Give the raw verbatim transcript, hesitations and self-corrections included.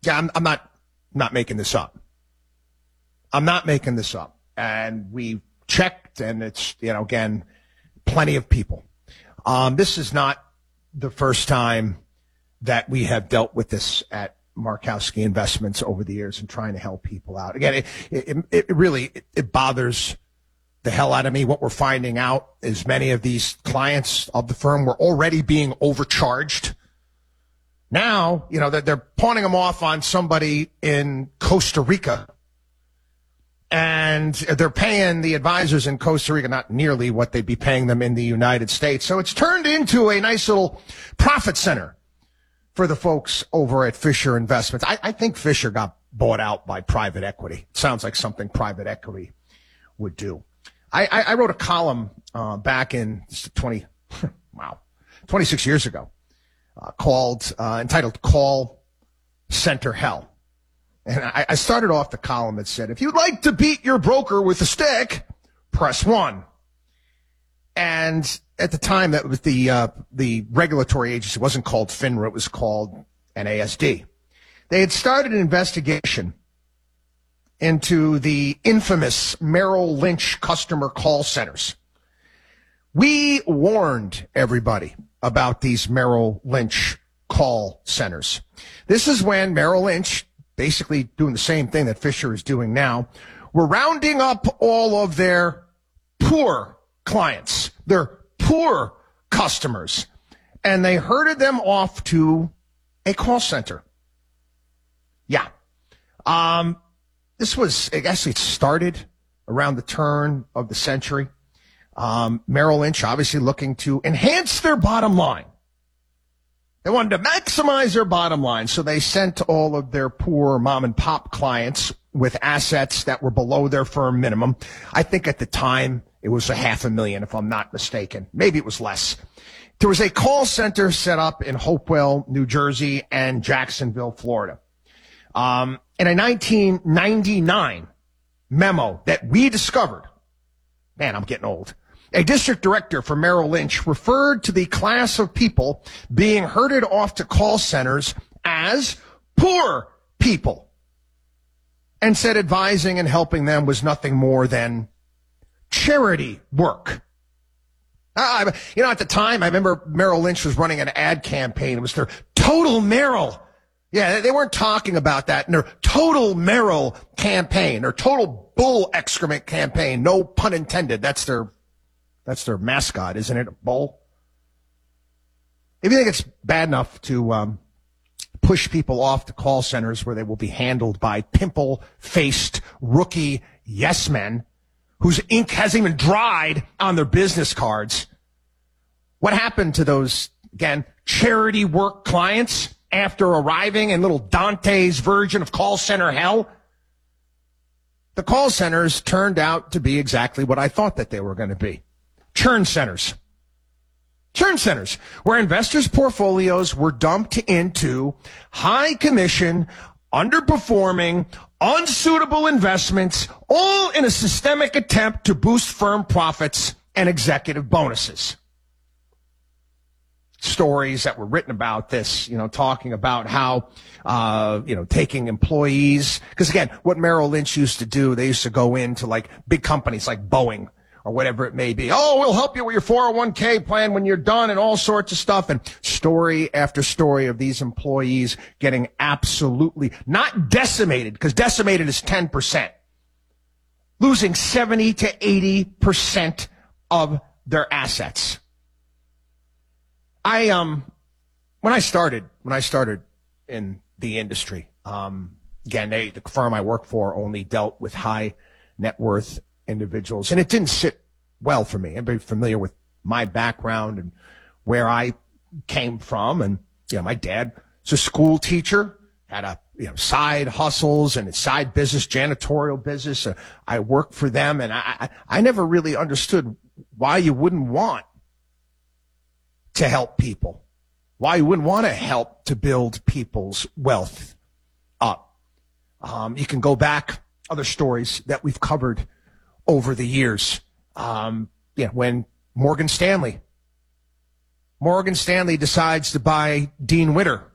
Yeah, I'm, I'm not not making this up. I'm not making this up. And we checked, and it's, you know, again, plenty of people. Um, this is not the first time that we have dealt with this at Markowski Investments over the years and trying to help people out. Again, it, it, it really, it, it bothers the hell out of me. What we're finding out is many of these clients of the firm were already being overcharged. Now, you know, they're, they're pawning them off on somebody in Costa Rica, and they're paying the advisors in Costa Rica not nearly what they'd be paying them in the United States. So it's turned into a nice little profit center for the folks over at Fisher Investments. I, I think Fisher got bought out by private equity. It sounds like something private equity would do. I, I, I wrote a column uh, back in twenty, wow, twenty-six years ago. Uh, called, uh, entitled Call Center Hell. And I, I started off the column that said, if you'd like to beat your broker with a stick, press one. And at the time, that was the, uh, the regulatory agency. It wasn't called FINRA, it was called N A S D. They had started an investigation into the infamous Merrill Lynch customer call centers. We warned everybody about these Merrill Lynch call centers. This is when Merrill Lynch, basically doing the same thing that Fisher is doing now, were rounding up all of their poor clients, their poor customers, and they herded them off to a call center. Yeah. Um, this was, I guess it started around the turn of the century. Um, Merrill Lynch obviously looking to enhance their bottom line. They wanted to maximize their bottom line, so they sent all of their poor mom and pop clients with assets that were below their firm minimum. I think at the time it was a half a million, if I'm not mistaken. Maybe it was less. There was a call center set up in Hopewell, New Jersey, and Jacksonville, Florida. Um, in a nineteen ninety-nine memo that we discovered, man, I'm getting old. A district director for Merrill Lynch referred to the class of people being herded off to call centers as poor people, and said advising and helping them was nothing more than charity work. Uh, you know, at the time, I remember Merrill Lynch was running an ad campaign. It was their Total Merrill. Yeah, they weren't talking about that in their Total Merrill campaign, their Total Bull Excrement campaign. No pun intended. That's their That's their mascot, isn't it? A bull? If you think it's bad enough to um, push people off to call centers where they will be handled by pimple-faced rookie yes men whose ink hasn't even dried on their business cards, what happened to those, again, charity work clients after arriving in little Dante's version of call center hell? The call centers turned out to be exactly what I thought that they were going to be. Churn centers. Churn centers, where investors' portfolios were dumped into high commission, underperforming, unsuitable investments, all in a systemic attempt to boost firm profits and executive bonuses. Stories that were written about this, you know, talking about how, uh, you know, taking employees, because again, what Merrill Lynch used to do, they used to go into like big companies like Boeing, or whatever it may be. Oh, we'll help you with your four oh one k plan when you're done, and all sorts of stuff. And story after story of these employees getting absolutely not decimated, because decimated is ten percent, losing seventy to eighty percent of their assets. I, um, when I started, when I started in the industry, um, again, they, the firm I work for only dealt with high net worth individuals, and it didn't sit well for me. Everybody familiar with my background and where I came from, and you know, my dad was a school teacher, had a you know side hustles and a side business, janitorial business. Uh, I worked for them, and I, I I never really understood why you wouldn't want to help people, why you wouldn't want to help to build people's wealth up. Um, you can go back other stories that we've covered over the years. Um, yeah, when Morgan Stanley, Morgan Stanley decides to buy Dean Witter